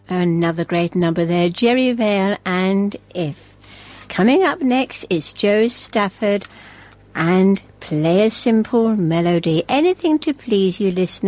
Another great number there, Jerry Vale and If. Coming up next is Joe Stafford and Play a Simple Melody. Anything to please you, listeners.